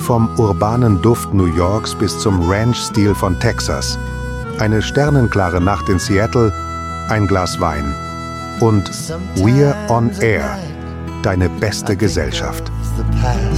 vom urbanen Duft New Yorks bis zum Ranch-Stil von Texas. Eine sternenklare Nacht in Seattle, ein Glas Wein. Und We're on Air, deine beste Gesellschaft.